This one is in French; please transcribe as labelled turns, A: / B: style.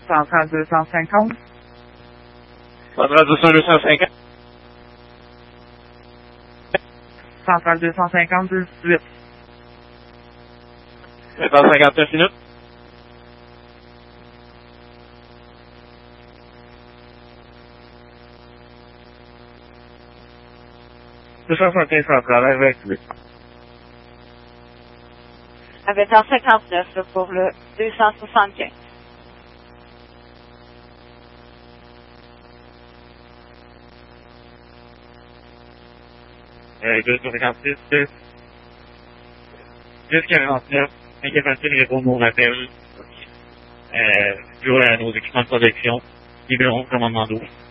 A: Centrale 250.
B: Centrale 250.
A: Centrale 250, 218.
B: 59 minutes.
A: Centrale avec lui.
C: Avec un 59 pour le 275.
B: Avec 256, 1049, incapacité de répondre aux appels. Jouer à nos équipements de protection. Libérons le commandement d'eau.